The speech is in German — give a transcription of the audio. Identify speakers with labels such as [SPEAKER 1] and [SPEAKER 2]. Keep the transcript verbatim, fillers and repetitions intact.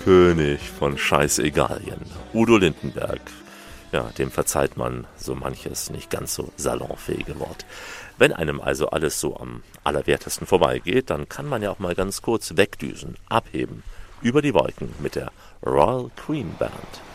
[SPEAKER 1] König von Scheißegalien, Udo Lindenberg. Ja, dem verzeiht man so manches nicht ganz so salonfähige Wort. Wenn einem also alles so am allerwertesten vorbeigeht, dann kann man ja auch mal ganz kurz wegdüsen, abheben, über die Wolken mit der Royal Queen Band.